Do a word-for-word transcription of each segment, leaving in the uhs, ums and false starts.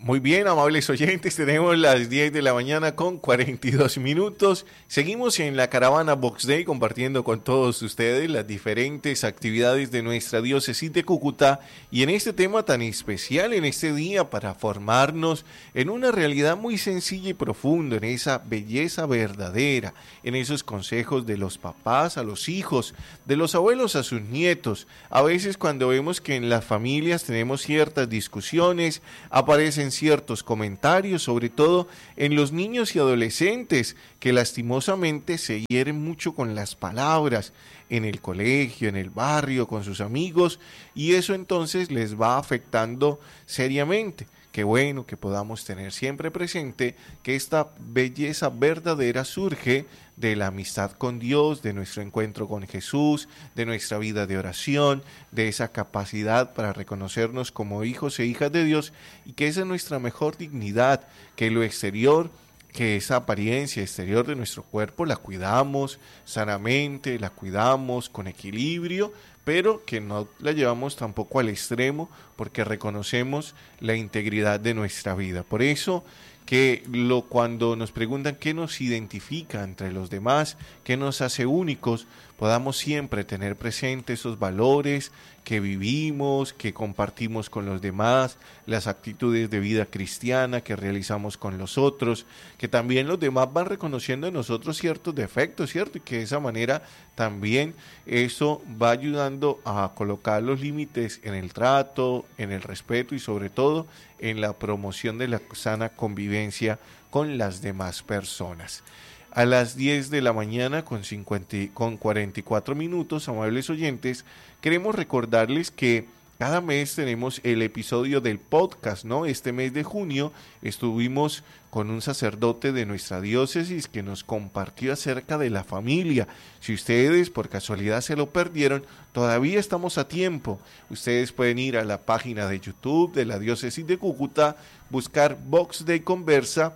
Muy bien, amables oyentes, tenemos las diez de la mañana con cuarenta y dos minutos. Seguimos en la caravana Vox Day compartiendo con todos ustedes las diferentes actividades de nuestra diócesis de Cúcuta y en este tema tan especial, en este día, para formarnos en una realidad muy sencilla y profunda, en esa belleza verdadera, en esos consejos de los papás a los hijos, de los abuelos a sus nietos. A veces cuando vemos que en las familias tenemos ciertas discusiones, aparecen ciertos comentarios, sobre todo en los niños y adolescentes que lastimosamente se hieren mucho con las palabras en el colegio, en el barrio, con sus amigos, y eso entonces les va afectando seriamente. Qué bueno que podamos tener siempre presente que esta belleza verdadera surge de la amistad con Dios, de nuestro encuentro con Jesús, de nuestra vida de oración, de esa capacidad para reconocernos como hijos e hijas de Dios, y que esa es nuestra mejor dignidad, que lo exterior, que esa apariencia exterior de nuestro cuerpo la cuidamos sanamente, la cuidamos con equilibrio, pero que no la llevamos tampoco al extremo porque reconocemos la integridad de nuestra vida. Por eso que lo, cuando nos preguntan qué nos identifica entre los demás, qué nos hace únicos, podamos siempre tener presente esos valores que vivimos, que compartimos con los demás, las actitudes de vida cristiana que realizamos con los otros, que también los demás van reconociendo en nosotros ciertos defectos, ¿cierto? Y que de esa manera también eso va ayudando a colocar los límites en el trato, en el respeto y sobre todo en la promoción de la sana convivencia con las demás personas. A las diez de la mañana con, cincuenta, con cuarenta y cuatro minutos, amables oyentes, queremos recordarles que cada mes tenemos el episodio del podcast, ¿no? Este mes de junio estuvimos con un sacerdote de nuestra diócesis que nos compartió acerca de la familia. Si ustedes por casualidad se lo perdieron, todavía estamos a tiempo. Ustedes pueden ir a la página de YouTube de la diócesis de Cúcuta, buscar Vox Day Conversa,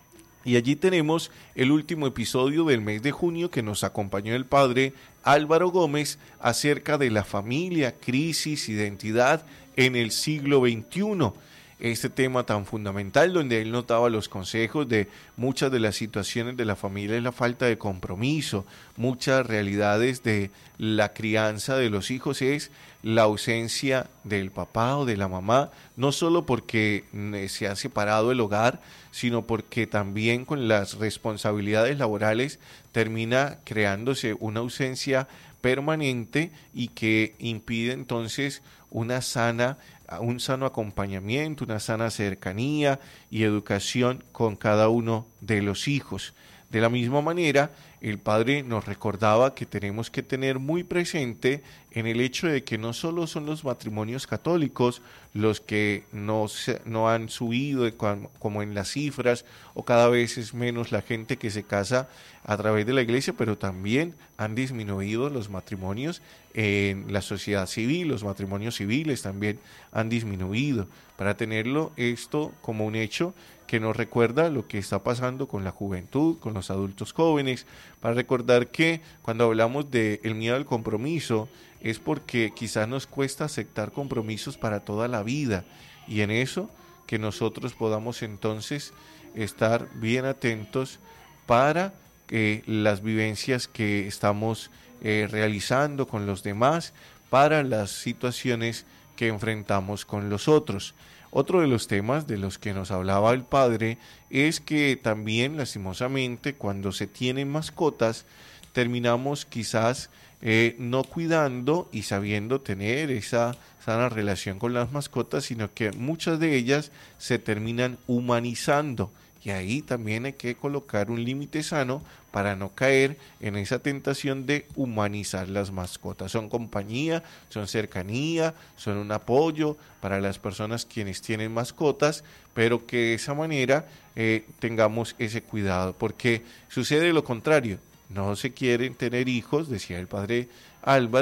y allí tenemos el último episodio del mes de junio que nos acompañó el padre Álvaro Gómez acerca de la familia, crisis, identidad en el siglo veintiuno. Este tema tan fundamental donde él notaba los consejos de muchas de las situaciones de la familia es la falta de compromiso, muchas realidades de la crianza de los hijos es la ausencia del papá o de la mamá, no solo porque se ha separado el hogar, sino porque también con las responsabilidades laborales termina creándose una ausencia permanente y que impide entonces una sana un sano acompañamiento, una sana cercanía y educación con cada uno de los hijos. De la misma manera, el padre nos recordaba que tenemos que tener muy presente en el hecho de que no solo son los matrimonios católicos los que no, se, no han subido como en las cifras, o cada vez es menos la gente que se casa a través de la iglesia, pero también han disminuido los matrimonios en la sociedad civil, los matrimonios civiles también han disminuido. Para tenerlo esto como un hecho que nos recuerda lo que está pasando con la juventud, con los adultos jóvenes, para recordar que cuando hablamos de el miedo al compromiso es porque quizás nos cuesta aceptar compromisos para toda la vida, y en eso que nosotros podamos entonces estar bien atentos para que las vivencias que estamos eh, realizando con los demás, para las situaciones que enfrentamos con los otros. Otro de los temas de los que nos hablaba el padre es que también lastimosamente cuando se tienen mascotas terminamos quizás eh, no cuidando y sabiendo tener esa sana relación con las mascotas, sino que muchas de ellas se terminan humanizando. Y ahí también hay que colocar un límite sano para no caer en esa tentación de humanizar las mascotas. Son compañía, son cercanía, son un apoyo para las personas quienes tienen mascotas, pero que de esa manera eh, tengamos ese cuidado, porque sucede lo contrario. No se quieren tener hijos, decía el padre Álvaro,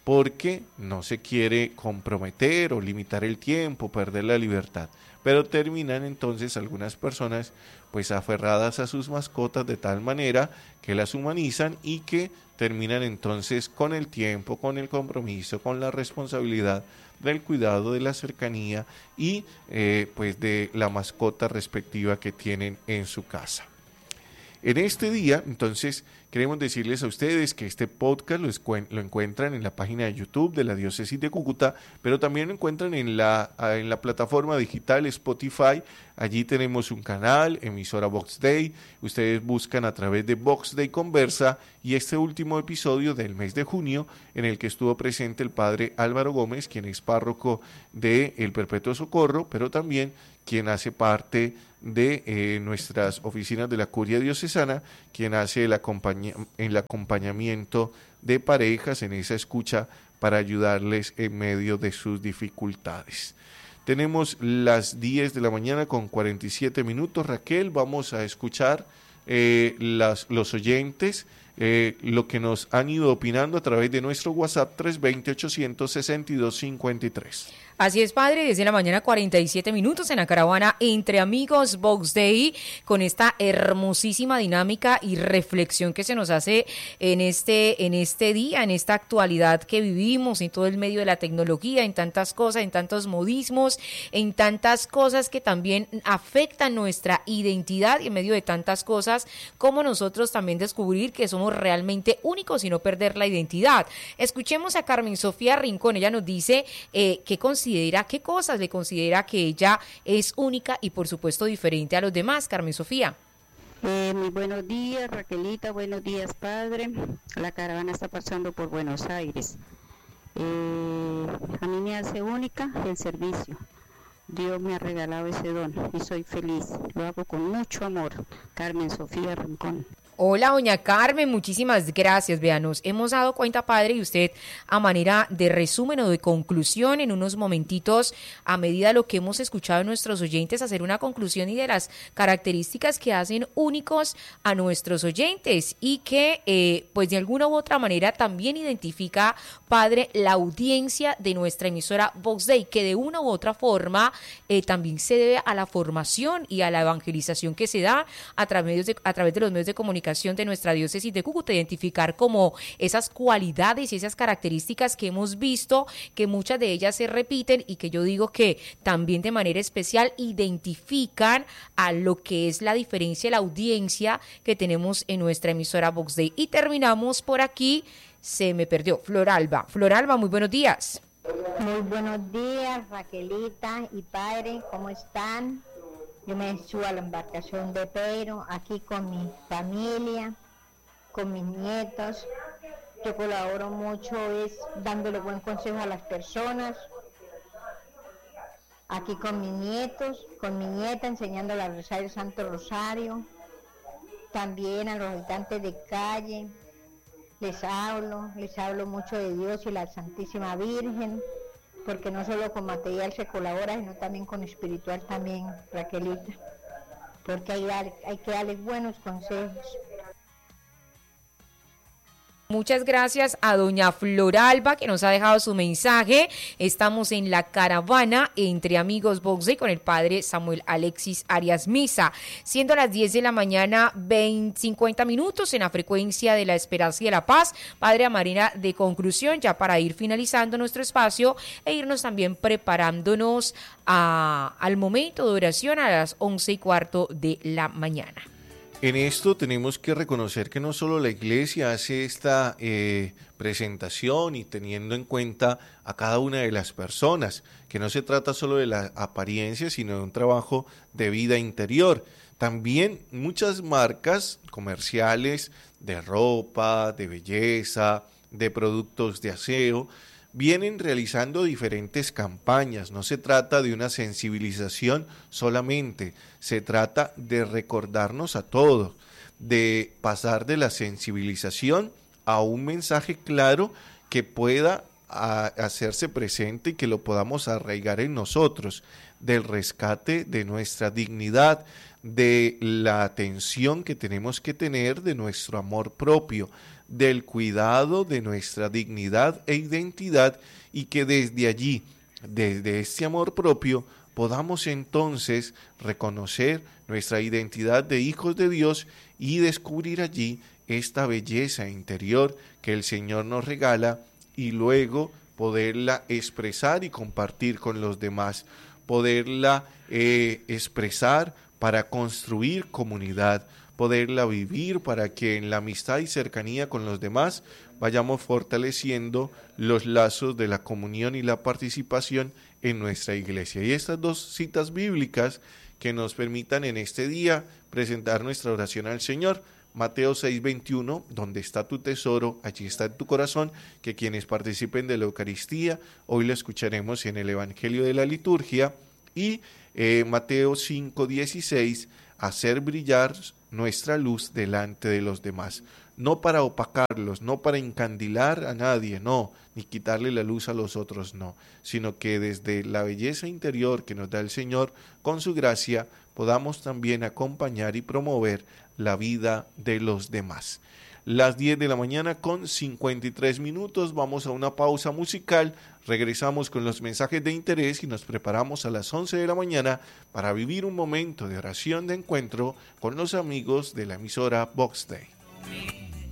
porque no se quiere comprometer o limitar el tiempo, perder la libertad. Pero terminan entonces algunas personas pues aferradas a sus mascotas de tal manera que las humanizan y que terminan entonces con el tiempo, con el compromiso, con la responsabilidad del cuidado, de la cercanía y eh, pues de la mascota respectiva que tienen en su casa. En este día, entonces, queremos decirles a ustedes que este podcast lo, escuen- lo encuentran en la página de YouTube de la Diócesis de Cúcuta, pero también lo encuentran en la, en la plataforma digital Spotify. Allí tenemos un canal, emisora Vox Day. Ustedes buscan a través de Vox Day Conversa y este último episodio del mes de junio, en el que estuvo presente el padre Álvaro Gómez, quien es párroco de El Perpetuo Socorro, pero también quien hace parte de eh, nuestras oficinas de la Curia Diocesana, quien hace el, acompaña- el acompañamiento de parejas en esa escucha para ayudarles en medio de sus dificultades. Tenemos las diez de la mañana con cuarenta y siete minutos. Raquel, vamos a escuchar eh, las, los oyentes, eh, lo que nos han ido opinando a través de nuestro WhatsApp tres dos cero, ochocientos sesenta y dos cincuenta y tres. Así es, padre, desde la mañana cuarenta y siete minutos en la caravana Entre Amigos Vox Day, con esta hermosísima dinámica y reflexión que se nos hace en este, en este día, en esta actualidad que vivimos, en todo el medio de la tecnología, en tantas cosas, en tantos modismos, en tantas cosas que también afectan nuestra identidad y en medio de tantas cosas, como nosotros también descubrir que somos realmente únicos y no perder la identidad. Escuchemos a Carmen Sofía Rincón. Ella nos dice eh, que considera, qué cosas le considera que ella es única y por supuesto diferente a los demás. Carmen Sofía. Eh, muy buenos días, Raquelita, buenos días, padre. La caravana está pasando por Buenos Aires. Eh, a mí me hace única el servicio. Dios me ha regalado ese don y soy feliz. Lo hago con mucho amor. Carmen Sofía Rincón. Hola, doña Carmen, muchísimas gracias. Vean, nos hemos dado cuenta, padre, y usted a manera de resumen o de conclusión en unos momentitos, a medida de lo que hemos escuchado a nuestros oyentes, hacer una conclusión y de las características que hacen únicos a nuestros oyentes y que, eh, pues de alguna u otra manera también identifica, padre, la audiencia de nuestra emisora Vox Day, que de una u otra forma eh, también se debe a la formación y a la evangelización que se da a través de, a través de los medios de comunicación de nuestra diócesis de Cúcuta, identificar como esas cualidades y esas características que hemos visto, que muchas de ellas se repiten y que yo digo que también de manera especial identifican a lo que es la diferencia de la audiencia que tenemos en nuestra emisora Vox Day. Y terminamos por aquí, se me perdió, Floralba. Floralba, muy buenos días. Muy buenos días, Raquelita y padre, ¿cómo están? Yo me subo a la embarcación de Pedro, aquí con mi familia, con mis nietos. Yo colaboro mucho es dándole buen consejo a las personas. Aquí con mis nietos, con mi nieta, enseñándole a rezar el Santo Rosario. También a los habitantes de calle, les hablo, les hablo mucho de Dios y la Santísima Virgen, porque no solo con material se colabora, sino también con espiritual también, Raquelita, porque hay, hay que darles buenos consejos. Muchas gracias a doña Floralba que nos ha dejado su mensaje. Estamos en la caravana Entre Amigos Vox Day con el padre Samuel Alexis Arias Misa, siendo las diez de la mañana veinte, cincuenta minutos en la frecuencia de la Esperanza y de la Paz. Padre, a manera de conclusión, ya para ir finalizando nuestro espacio e irnos también preparándonos a, al momento de oración a las once y cuarto de la mañana. En esto tenemos que reconocer que no solo la iglesia hace esta eh, presentación y teniendo en cuenta a cada una de las personas, que no se trata solo de la apariencia, sino de un trabajo de vida interior. También muchas marcas comerciales de ropa, de belleza, de productos de aseo, vienen realizando diferentes campañas. No se trata de una sensibilización solamente, se trata de recordarnos a todos, de pasar de la sensibilización a un mensaje claro que pueda a, hacerse presente y que lo podamos arraigar en nosotros, del rescate de nuestra dignidad, de la atención que tenemos que tener de nuestro amor propio, del cuidado de nuestra dignidad e identidad, y que desde allí, desde este amor propio, podamos entonces reconocer nuestra identidad de hijos de Dios y descubrir allí esta belleza interior que el Señor nos regala, y luego poderla expresar y compartir con los demás, poderla eh, expresar para construir comunidad, poderla vivir para que en la amistad y cercanía con los demás vayamos fortaleciendo los lazos de la comunión y la participación en nuestra iglesia. Y estas dos citas bíblicas que nos permitan en este día presentar nuestra oración al Señor. Mateo seis veintiuno, donde está tu tesoro, allí está tu corazón, que quienes participen de la Eucaristía, hoy lo escucharemos en el Evangelio de la Liturgia. Y eh, Mateo cinco dieciséis, hacer brillar nuestra luz delante de los demás, no para opacarlos, no para encandilar a nadie, no, ni quitarle la luz a los otros, no, sino que desde la belleza interior que nos da el Señor, con su gracia, podamos también acompañar y promover la vida de los demás. Las diez de la mañana con cincuenta y tres minutos, vamos a una pausa musical, regresamos con los mensajes de interés y nos preparamos a las once de la mañana para vivir un momento de oración de encuentro con los amigos de la emisora Vox Day.